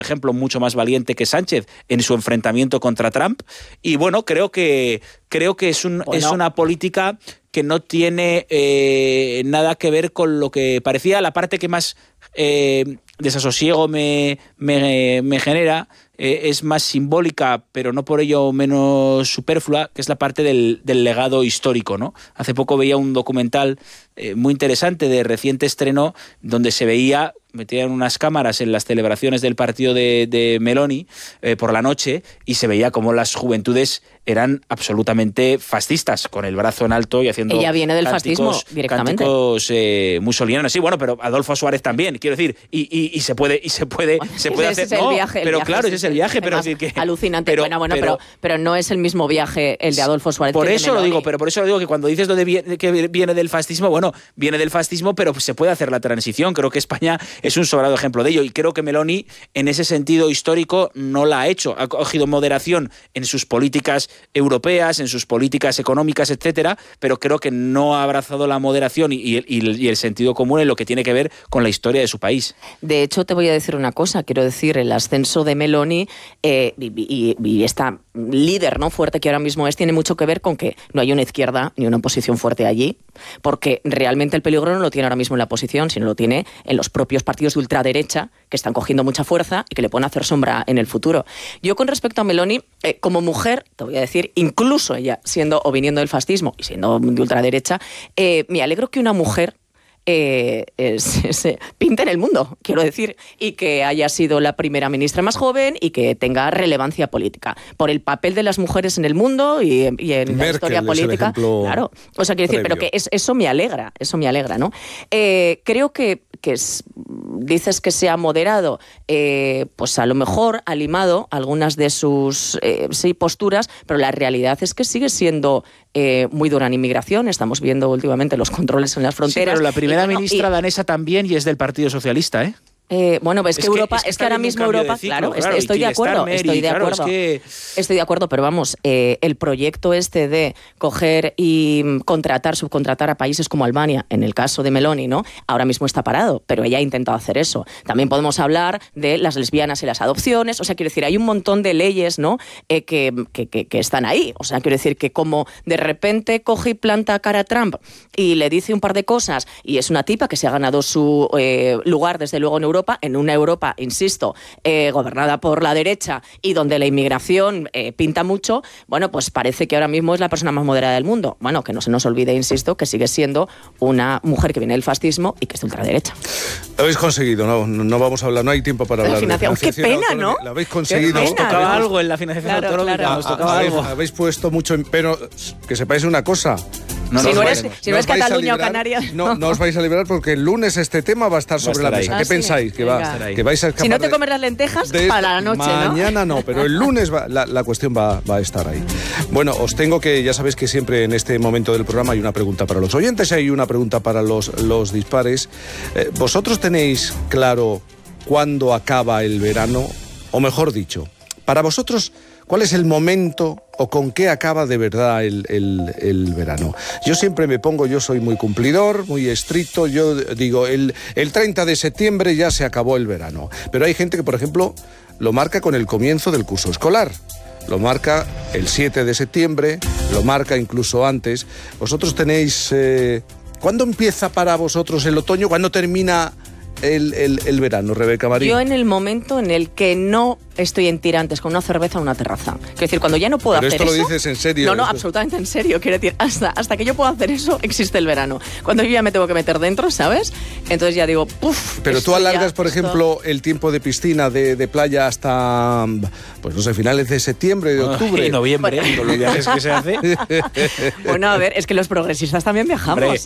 ejemplo, mucho más valiente que Sánchez en su enfrentamiento contra Trump. Y bueno, creo que es una política que no tiene nada que ver con lo que parecía. La parte que más desasosiego me genera es más simbólica, pero no por ello menos superflua, que es la parte del legado histórico, ¿no? Hace poco veía un documental muy interesante de reciente estreno, donde se veía, metían unas cámaras en las celebraciones del partido de Meloni por la noche, y se veía como las juventudes eran absolutamente fascistas, con el brazo en alto y haciendo... Ella viene del fascismo directamente. Cánticos mussolinianos. Sí, bueno, pero Adolfo Suárez también, quiero decir, y se puede hacer... Es el viaje, pero claro, ese es el viaje, pero decir que... Alucinante. Pero no es el mismo viaje el de Adolfo Suárez. Por eso lo digo, que cuando dices lo de que viene del fascismo, bueno, viene del fascismo, pero se puede hacer la transición. Creo que España es un sobrado ejemplo de ello, y creo que Meloni, en ese sentido histórico, no la ha hecho. Ha cogido moderación en sus políticas europeas, en sus políticas económicas, etcétera, pero creo que no ha abrazado la moderación y el sentido común en lo que tiene que ver con la historia de su país. De hecho, te voy a decir una cosa, quiero decir, el ascenso de Meloni y esta líder, ¿no?, fuerte que ahora mismo tiene mucho que ver con que no hay una izquierda ni una oposición fuerte allí, porque realmente el peligro no lo tiene ahora mismo en la oposición, sino lo tiene en los propios partidos de ultraderecha, que están cogiendo mucha fuerza y que le pueden hacer sombra en el futuro. Yo, con respecto a Meloni, como mujer, te voy a decir, incluso ella siendo o viniendo del fascismo y siendo de ultraderecha, me alegro que una mujer se pinte en el mundo, quiero decir, y que haya sido la primera ministra más joven y que tenga relevancia política por el papel de las mujeres en el mundo y en Merkel la historia política. Claro, o sea, quiero decir, pero que eso me alegra, ¿no? Creo que dices que se ha moderado, pues a lo mejor ha limado algunas de sus posturas, pero la realidad es que sigue siendo muy dura en inmigración. Estamos viendo últimamente los controles en las fronteras. Sí, pero la primera ministra danesa también, y es del Partido Socialista, ¿eh? Bueno, es que Europa, es que ahora mismo Europa, claro, estoy de acuerdo, estoy de acuerdo, pero vamos, el proyecto de coger y subcontratar a países como Albania, en el caso de Meloni, ¿no?, ahora mismo está parado, pero ella ha intentado hacer eso. También podemos hablar de las lesbianas y las adopciones, o sea, quiero decir, hay un montón de leyes, ¿no?, que están ahí, o sea, quiero decir que como de repente coge y planta cara a Trump y le dice un par de cosas, y es una tipa que se ha ganado su lugar, desde luego, en Europa, en una Europa, insisto, gobernada por la derecha y donde la inmigración pinta mucho, bueno, pues parece que ahora mismo es la persona más moderada del mundo. Bueno, que no se nos olvide, insisto, que sigue siendo una mujer que viene del fascismo y que es de ultraderecha. Lo habéis conseguido, no vamos a hablar, no hay tiempo para hablar de financiación. Qué pena, ¿no? Lo habéis conseguido. Nos tocaba algo en la financiación autonómica, claro. nos tocaba algo. Habéis puesto mucho, pero que sepáis una cosa. Si no es Cataluña o Canarias. No os vais a librar, porque el lunes este tema va a estar sobre la mesa. ¿Qué pensáis? Que vais a escapar. Si no te comes las lentejas, para la noche, mañana no, pero el lunes la cuestión va a estar ahí. Bueno, ya sabéis que siempre en este momento del programa hay una pregunta para los oyentes y hay una pregunta para los dispares. ¿Vosotros tenéis claro cuándo acaba el verano? O mejor dicho, para vosotros, ¿cuál es el momento o con qué acaba de verdad el verano? Yo siempre yo soy muy cumplidor, muy estricto, yo digo, el 30 de septiembre ya se acabó el verano. Pero hay gente que, por ejemplo, lo marca con el comienzo del curso escolar. Lo marca el 7 de septiembre, lo marca incluso antes. ¿Vosotros tenéis... ¿Cuándo empieza para vosotros el otoño? ¿Cuándo termina el verano, Rebeca Marín? Yo en el momento en el que no estoy en tirantes con una cerveza en una terraza. Quiero decir, cuando ya no puedo hacer eso... ¿Pero esto lo dices en serio? No, absolutamente en serio. Quiero decir, hasta que yo pueda hacer eso, existe el verano. Cuando yo ya me tengo que meter dentro, ¿sabes? Entonces ya digo, ¡puf! Pero tú alargas, por ejemplo, el tiempo de piscina, de playa hasta, pues no sé, finales de septiembre, de octubre. En noviembre, con los viajes que se hace. Bueno, a ver, es que los progresistas también viajamos.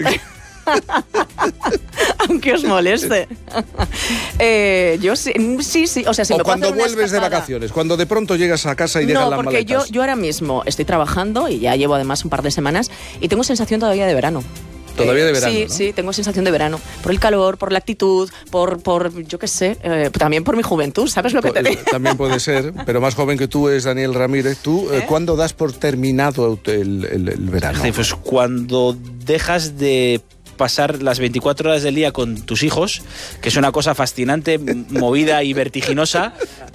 Aunque os moleste. Yo sí. O sea, si o me cuando vuelves de vacaciones, cuando de pronto llegas a casa y dejas las maletas. No, porque yo ahora mismo estoy trabajando y ya llevo además un par de semanas y tengo sensación todavía de verano. Todavía de verano, Sí, ¿no? Sí, tengo sensación de verano. Por el calor, por la actitud, por yo qué sé, también por mi juventud, ¿sabes lo que te digo? También puede ser, pero más joven que tú es Daniel Ramírez. ¿Tú cuándo das por terminado el verano? Pues cuando dejas de pasar las 24 horas del día con tus hijos, que es una cosa fascinante, movida y vertiginosa,